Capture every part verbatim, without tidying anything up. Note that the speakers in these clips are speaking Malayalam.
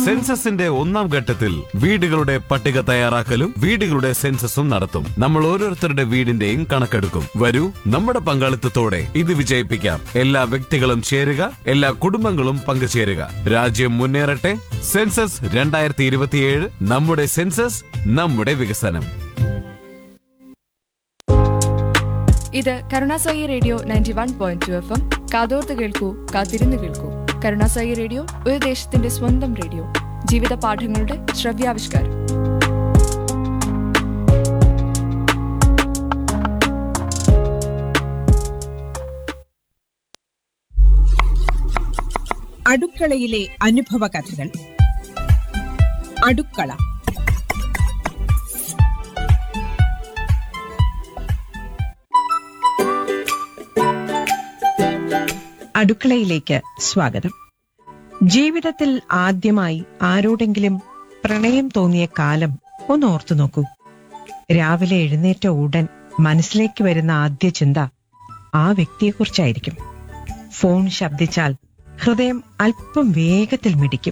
സെൻസസിന്റെ ഒന്നാം ഘട്ടത്തിൽ വീടുകളുടെ പട്ടിക തയ്യാറാക്കലും വീടുകളുടെ സെൻസസും നടത്തും. നമ്മൾ ഓരോരുത്തരുടെ വീടിന്റെയും കണക്കെടുക്കും. വരൂ, നമ്മുടെ പങ്കാളിത്തത്തോടെ ഇത് വിജയിപ്പിക്കാം. എല്ലാ വ്യക്തികളും ചേരുക, എല്ലാ കുടുംബങ്ങളും പങ്കുചേരുക. രാജ്യം മുന്നേറട്ടെ. സെൻസസ് രണ്ടായിരത്തി ഇരുപത്തിയേഴ്. നമ്മുടെ സെൻസസ്, നമ്മുടെ വികസനം. ഇത് Karunasai radio ninety one point two F M. കാതോർത്ത് കേൾക്കൂ, കാത്തിരുന്ന് കേൾക്കൂ. കരുണാസായി റേഡിയോ ഒരു ദേശത്തിന്റെ സ്വന്തം റേഡിയോ. ജീവിത പാഠങ്ങളുടെ ശ്രവ്യാവിഷ്കാരം. അടുക്കളയിലെ അനുഭവ കഥകൾ. അടുക്കള. അടുക്കളയിലേക്ക് സ്വാഗതം. ജീവിതത്തിൽ ആദ്യമായി ആരോടെങ്കിലും പ്രണയം തോന്നിയ കാലം ഒന്ന് ഓർത്തു നോക്കൂ. രാവിലെ എഴുന്നേറ്റ ഉടൻ മനസ്സിലേക്ക് വരുന്ന ആദ്യ ചിന്ത ആ വ്യക്തിയെക്കുറിച്ചായിരിക്കും. ഫോൺ ശബ്ദിച്ചാൽ ഹൃദയം അല്പം വേഗത്തിൽ മിടിക്കും.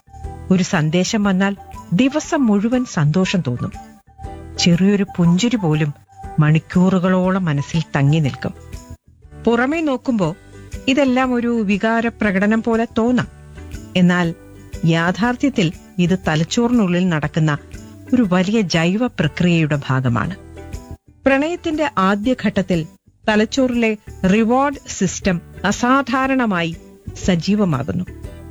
ഒരു സന്ദേശം വന്നാൽ ദിവസം മുഴുവൻ സന്തോഷം തോന്നും. ചെറിയൊരു പുഞ്ചിരി പോലും മണിക്കൂറുകളോളം മനസ്സിൽ തങ്ങി നിൽക്കും. പുറമേ നോക്കുമ്പോ ഇതെല്ലാം ഒരു വികാര പ്രകടനം പോലെ തോന്നാം. എന്നാൽ യാഥാർത്ഥ്യത്തിൽ ഇത് തലച്ചോറിനുള്ളിൽ നടക്കുന്ന ഒരു വലിയ ജൈവ പ്രക്രിയയുടെ ഭാഗമാണ്. പ്രണയത്തിന്റെ ആദ്യഘട്ടത്തിൽ തലച്ചോറിലെ റിവാർഡ് സിസ്റ്റം അസാധാരണമായി സജീവമാകുന്നു.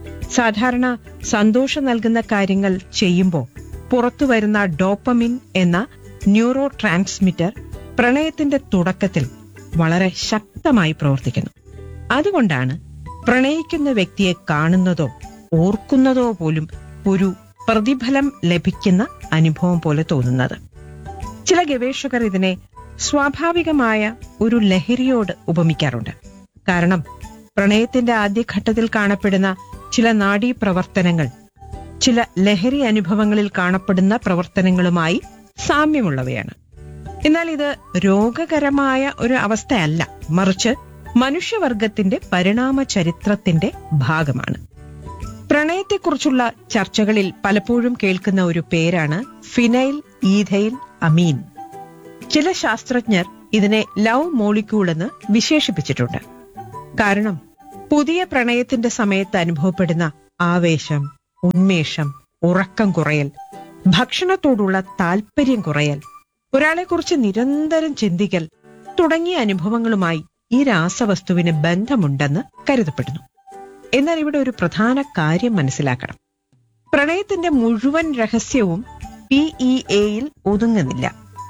സാധാരണ സന്തോഷം നൽകുന്ന കാര്യങ്ങൾ ചെയ്യുമ്പോൾ പുറത്തുവരുന്ന ഡോപ്പമിൻ എന്ന ന്യൂറോ ട്രാൻസ്മിറ്റർ പ്രണയത്തിന്റെ തുടക്കത്തിൽ വളരെ ശക്തമായി പ്രവർത്തിക്കുന്നു. അതുകൊണ്ടാണ് പ്രണയിക്കുന്ന വ്യക്തിയെ കാണുന്നതോ ഓർക്കുന്നതോ പോലും ഒരു പ്രതിഫലം ലഭിക്കുന്ന അനുഭവം പോലെ തോന്നുന്നത്. ചില ഗവേഷകർ ഇതിനെ സ്വാഭാവികമായ ഒരു ലഹരിയോട് ഉപമിക്കാറുണ്ട്. കാരണം പ്രണയത്തിന്റെ ആദ്യഘട്ടത്തിൽ കാണപ്പെടുന്ന ചില നാഡീ പ്രവർത്തനങ്ങൾ ചില ലഹരി അനുഭവങ്ങളിൽ കാണപ്പെടുന്ന പ്രവർത്തനങ്ങളുമായി സാമ്യമുള്ളവയാണ്. എന്നാൽ ഇത് രോഗകരമായ ഒരു അവസ്ഥയല്ല, മറിച്ച് മനുഷ്യവർഗത്തിന്റെ പരിണാമ ചരിത്രത്തിന്റെ ഭാഗമാണ്. പ്രണയത്തെക്കുറിച്ചുള്ള ചർച്ചകളിൽ പലപ്പോഴും കേൾക്കുന്ന ഒരു പേരാണ് ഫിനൈൽ ഈഥൈൽ അമീൻ. ചില ശാസ്ത്രജ്ഞർ ഇതിനെ ലവ് മോളിക്യൂൾ എന്ന് വിശേഷിപ്പിച്ചിട്ടുണ്ട്. കാരണം പുതിയ പ്രണയത്തിന്റെ സമയത്ത് അനുഭവപ്പെടുന്ന ആവേശം, ഉന്മേഷം, ഉറക്കം കുറയൽ, ഭക്ഷണത്തോടുള്ള താല്പര്യം കുറയൽ, ഒരാളെക്കുറിച്ച് നിരന്തരം ചിന്തിക്കൽ തുടങ്ങിയ അനുഭവങ്ങളുമായി ഈ രാസവസ്തുവിന് ബന്ധമുണ്ടെന്ന് കരുതപ്പെടുന്നു. എന്നാൽ ഇവിടെ ഒരു പ്രധാന കാര്യം മനസ്സിലാക്കണം. പ്രണയത്തിന്റെ മുഴുവൻ രഹസ്യവും പി ഇ എയിൽ ഒതുങ്ങുന്നില്ല.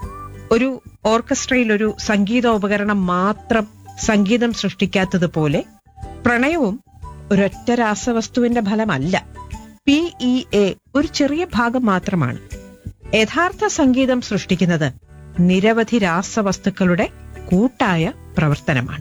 ഒരു ഓർക്കസ്ട്രയിൽ ഒരു സംഗീതോപകരണം മാത്രം സംഗീതം സൃഷ്ടിക്കാത്തതുപോലെ പ്രണയവും ഒരൊറ്റ രാസവസ്തുവിന്റെ ഫലമല്ല. പി ഇ എ ഒരു ചെറിയ ഭാഗം മാത്രമാണ്. യഥാർത്ഥ സംഗീതം സൃഷ്ടിക്കുന്നത് നിരവധി രാസവസ്തുക്കളുടെ കൂട്ടായ പ്രവർത്തനമാണ്.